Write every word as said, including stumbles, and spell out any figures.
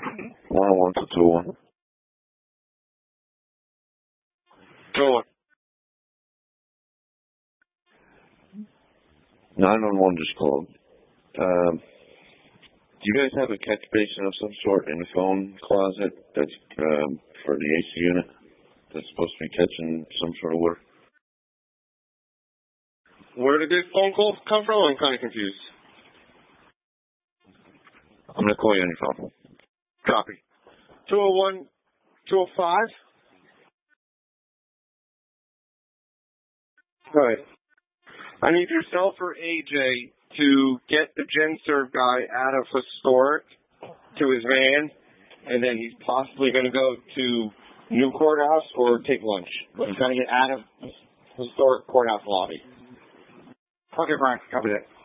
one oh one to two oh one. two oh one. nine one one just called. Um, do you guys have a catch basin of some sort in the phone closet that's um, for the A C unit that's supposed to be catching some sort of water? Where did this phone call come from? I'm kind of confused. I'm going to call you on your phone. Copy. two oh one, two oh five? All right. I need yourself or A J to get the GenServe guy out of Historic to his van, and then he's possibly going to go to New Courthouse or take lunch. But he's going to get out of Historic Courthouse lobby. Okay, Brian. Copy that.